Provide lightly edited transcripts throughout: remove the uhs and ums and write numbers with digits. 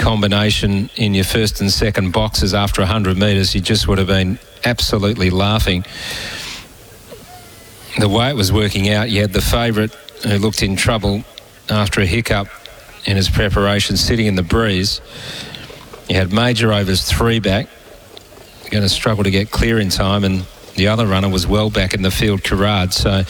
combination in your first and second boxes after 100 metres, you just would have been absolutely laughing. The way it was working out, you had the favourite who looked in trouble after a hiccup in his preparation sitting in the breeze. You had Major Overs 3 back, going to struggle to get clear in time, and the other runner was well back in the field, Carrard. So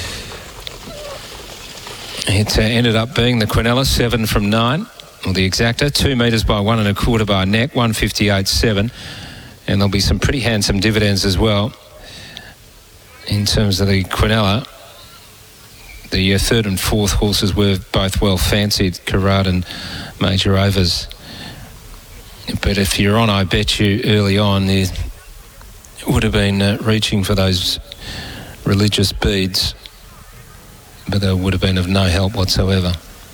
it ended up being the Quinella 7 from 9, or the exacta, 2 metres by 1 1/4 by neck, 158.7, and there'll be some pretty handsome dividends as well in terms of the Quinella. The third and fourth horses were both well fancied, Carrard and Major Overs. But if you're on, I bet you early on, you would have been reaching for those religious beads, but they would have been of no help whatsoever.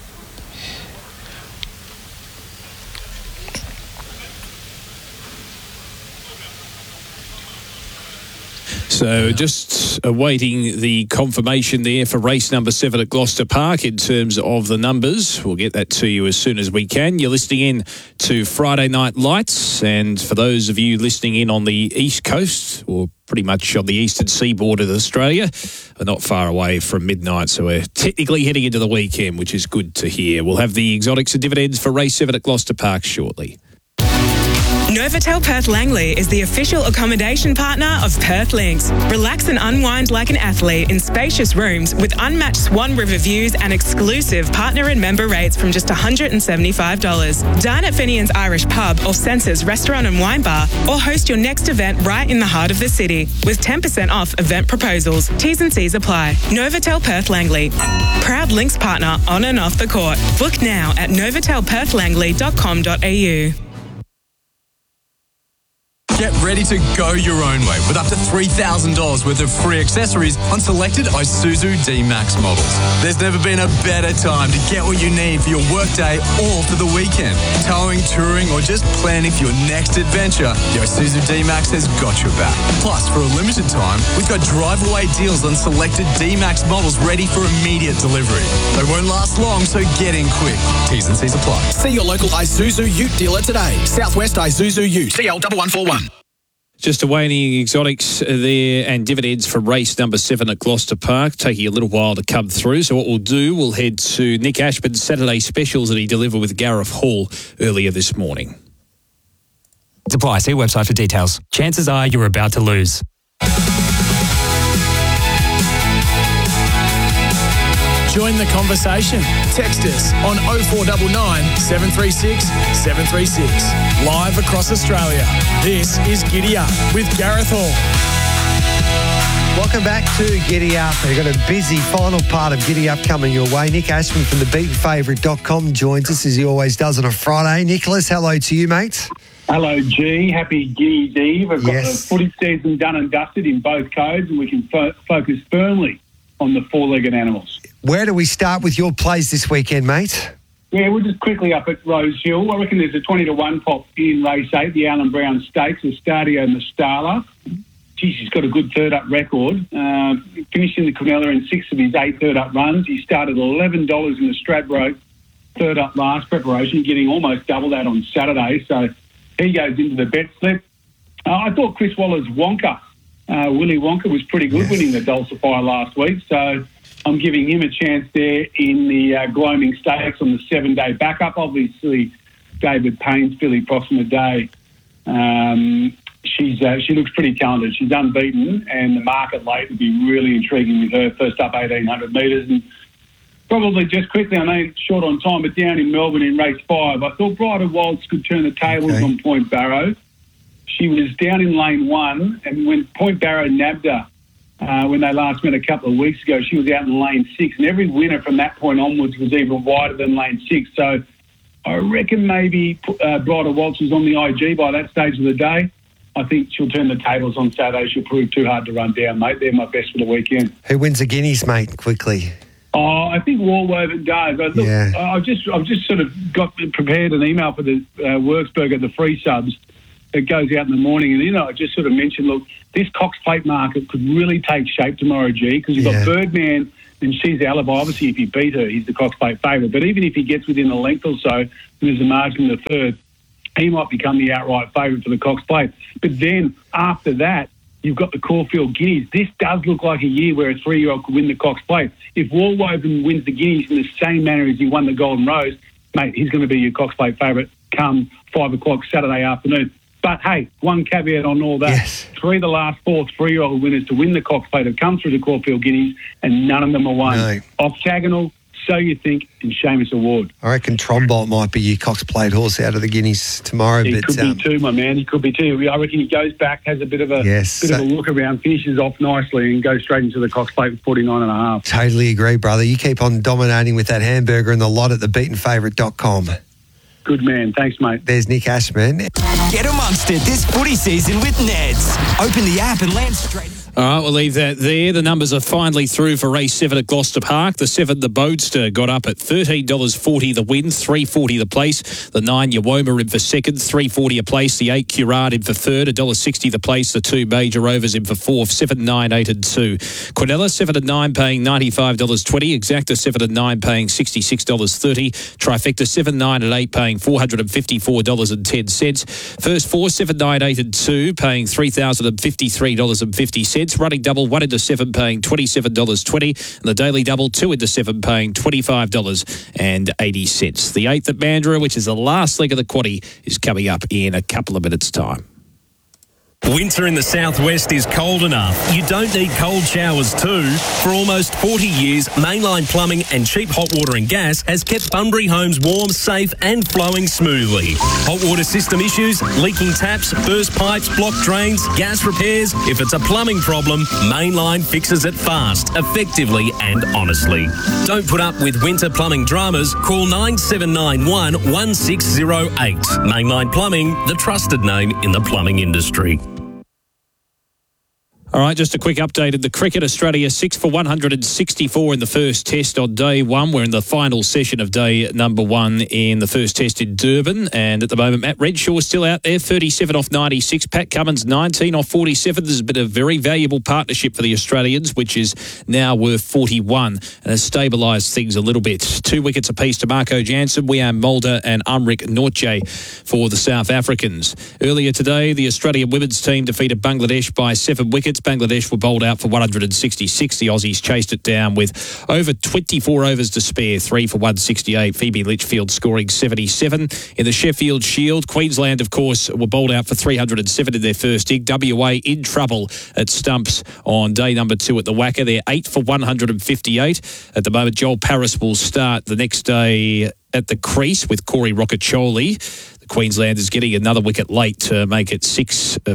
So just awaiting the confirmation there for race number 7 at Gloucester Park in terms of the numbers. We'll get that to you as soon as we can. You're listening in to Friday Night Lights, and for those of you listening in on the East Coast, or pretty much on the eastern seaboard of Australia, are not far away from midnight, so we're technically heading into the weekend, which is good to hear. We'll have the exotics and dividends for race 7 at Gloucester Park shortly. Novotel Perth Langley is the official accommodation partner of Perth Links. Relax and unwind like an athlete in spacious rooms with unmatched Swan River views and exclusive partner and member rates from just $175. Dine at Fenian's Irish Pub or Senses Restaurant and Wine Bar, or host your next event right in the heart of the city with 10% off event proposals. T's and C's apply. Novotel Perth Langley, proud Links partner on and off the court. Book now at novatelperthlangley.com.au. Get ready to go your own way with up to $3,000 worth of free accessories on selected Isuzu D-Max models. There's never been a better time to get what you need for your workday or for the weekend. Towing, touring, or just planning for your next adventure, the Isuzu D-Max has got your back. Plus, for a limited time, we've got drive-away deals on selected D-Max models ready for immediate delivery. They won't last long, so get in quick. T's and C's apply. See your local Isuzu Ute dealer today. Southwest Isuzu Ute. CL1141. Just awaiting exotics there and dividends for race number 7 at Gloucester Park, taking a little while to come through. So what we'll do, we'll head to Nick Ashman's Saturday specials that he delivered with Gareth Hall earlier this morning. Apply. See website for details. Chances are you're about to lose. Join the conversation. Text us on 0499 736 736. Live across Australia. This is Giddy Up with Gareth Hall. Welcome back to Giddy Up. We've got a busy final part of Giddy Up coming your way. Nick Ashman from thebeatenfavourite.com joins us as he always does on a Friday. Nicholas, hello to you, mate. Hello, G. Happy Giddy's Eve. I've got the footy season done and dusted in both codes, and we can focus firmly on the four-legged animals. Where do we start with your plays this weekend, mate? Yeah, we're just quickly up at Rose Hill. I reckon there's a 20-1 pop in race 8, the Alan Brown Stakes, the Stadio Mastala. Geez, he's got a good third-up record. Finishing the Quinella in 6 of his 8 third-up runs. He started $11 in the Stradbroke third-up last preparation, getting almost double that on Saturday. So he goes into the bet slip. I thought Chris Waller's Wonka, Willy Wonka, was pretty good, winning the Dulcifer last week. So I'm giving him a chance there in the Gloaming Stakes on the 7-day backup. Obviously, David Payne's Philly Proxima Day. She looks pretty talented. She's unbeaten, and the market late would be really intriguing with her. First up 1,800 metres. And probably just quickly, I know it's short on time, but down in Melbourne in race 5, I thought Bridal Waltz could turn the tables on Point Barrow. She was down in lane 1, and when Point Barrow nabbed her, when they last met a couple of weeks ago, she was out in lane 6, and every winner from that point onwards was even wider than lane 6. So I reckon maybe Bridal Waltz was on the IG by that stage of the day. I think she'll turn the tables on Saturday. She'll prove too hard to run down, mate. They're my best for the weekend. Who wins the Guineas, mate, quickly? Oh, I think Warwoven does. Look, I've just sort of got prepared an email for the Worksburg at the free subs. It goes out in the morning, and I just sort of mentioned, look, this Cox Plate market could really take shape tomorrow, G, because you've got Birdman then she's alibi. Obviously, if he beat her, he's the Cox Plate favourite. But even if he gets within a length or so, and there's a margin in the third, he might become the outright favourite for the Cox Plate. But then after that, you've got the Caulfield Guineas. This does look like a year where a 3-year-old could win the Cox Plate. If Warwoven wins the Guineas in the same manner as he won the Golden Rose, mate, he's going to be your Cox Plate favourite come 5 o'clock Saturday afternoon. But, hey, one caveat on all that. Yes. 3 of the last 4 3-year-old winners to win the Cox Plate have come through the Caulfield Guineas, and none of them are won. No. Octagonal, So You Think, and Seamus Award. I reckon Trombolt might be your Cox Plate horse out of the Guineas tomorrow. He could be too, my man. He could be too. I reckon he goes back, has a bit of a look around, finishes off nicely, and goes straight into the Cox Plate with 49.5. Totally agree, brother. You keep on dominating with that hamburger and the lot at thebeatenfavourite.com. Good man. Thanks, mate. There's Nick Ashman. Get amongst it this footy season with Neds. Open the app and land straight. All right, we'll leave that there. The numbers are finally through for race 7 at Gloucester Park. The 7, the Boadster, got up at $13.40 the win, $3.40 the place. The 9, Yawoma, in for second, $3.40 a place. The 8, Curard, in for third, $1.60 the place. The 2, Major Rovers, in for fourth, 7, 9, 8 and 2. Quinella, 7 and 9, paying $95.20. Exacta, 7 and 9, paying $66.30. Trifecta, 7, 9 and 8, paying $454.10. First 4, 7, 9, 8 and 2, paying $3,053.50. Running double, 1 into 7, paying $27.20. And the daily double, 2 into 7, paying $25.80. The 8th at Mandurah, which is the last leg of the quaddie, is coming up in a couple of minutes' time. Winter in the southwest is cold enough. You don't need cold showers too. For almost 40 years, Mainline Plumbing and Cheap Hot Water and Gas has kept Bunbury homes warm, safe and flowing smoothly. Hot water system issues, leaking taps, burst pipes, blocked drains, gas repairs. If it's a plumbing problem, Mainline fixes it fast, effectively and honestly. Don't put up with winter plumbing dramas. Call 9791 1608. Mainline Plumbing, the trusted name in the plumbing industry. All right, just a quick update of the cricket. Australia 6 for 164 in the first test on day 1. We're in the final session of day number 1 in the first test in Durban. And at the moment, Matt Redshaw still out there, 37 off 96. Pat Cummins, 19 off 47. This has been a very valuable partnership for the Australians, which is now worth 41 and has stabilised things a little bit. 2 wickets apiece to Marco Jansen, Wiam Mulder and Umrik Nortje for the South Africans. Earlier today, the Australian women's team defeated Bangladesh by 7 wickets. Bangladesh were bowled out for 166. The Aussies chased it down with over 24 overs to spare, 3 for 168. Phoebe Litchfield scoring 77. In the Sheffield Shield, Queensland, of course, were bowled out for 307 in their first dig. WA in trouble at stumps on day number 2 at the Wacker. They're 8 for 158. At the moment, Joel Paris will start the next day at the crease with Corey Rocchiccioli. Queensland is getting another wicket late to make it 8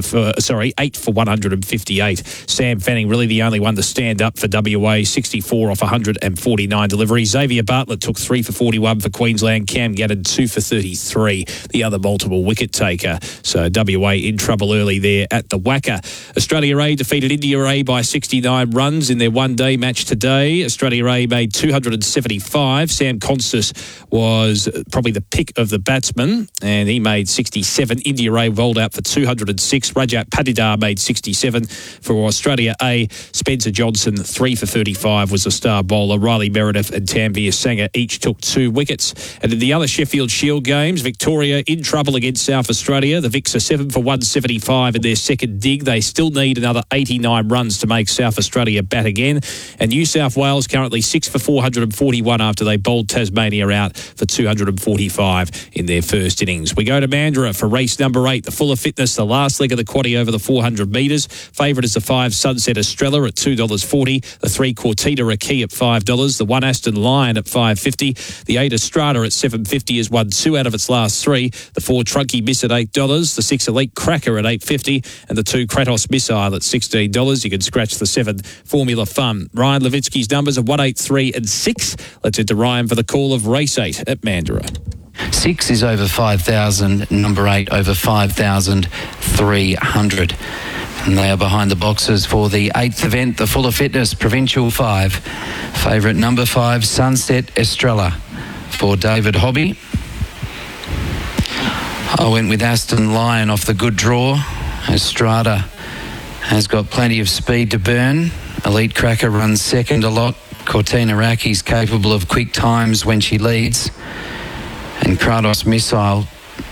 for 158. Sam Fanning really the only one to stand up for WA, 64 off 149 deliveries. Xavier Bartlett took 3 for 41 for Queensland. Cam Gannon 2 for 33, the other multiple wicket taker. So WA in trouble early there at the Wacker. Australia A defeated India A by 69 runs in their one-day match today. Australia A made 275. Sam Constas was probably the pick of the batsmen, and he made 67. India A rolled out for 206. Rajat Patidar made 67. For Australia A, Spencer Johnson, 3 for 35, was the star bowler. Riley Meredith and Tanveer Sangha each took 2 wickets. And in the other Sheffield Shield games, Victoria in trouble against South Australia. The Vics are 7 for 175 in their second dig. They still need another 89 runs to make South Australia bat again. And New South Wales currently 6 for 441 after they bowled Tasmania out for 245 in their first innings. We go to Mandurah for race number 8, the Fuller Fitness, the last leg of the quaddie over the 400 metres. Favourite is the 5 Sunset Estrella at $2.40, the 3 Cortita Raki at $5, the 1 Aston Lion at $5.50, the 8 Estrada at $7.50 has won 2 out of its last 3, the 4 Trunky Miss at $8, the 6 Elite Cracker at $8.50, and the 2 Kratos Missile at $16. You can scratch the 7 Formula Fun. Ryan Levitsky's numbers are 1, 8, 3 and 6. Let's head to Ryan for the call of race 8 at Mandurah. 6 is over 5,000, number 8 over 5,300. And they are behind the boxes for the 8th event, the Fuller Fitness Provincial 5. Favourite number 5, Sunset Estrella for David Hobby. I went with Aston Lion off the good draw. Estrada has got plenty of speed to burn. Elite Cracker runs second a lot. Cortina Raki's capable of quick times when she leads. And Kratos Missile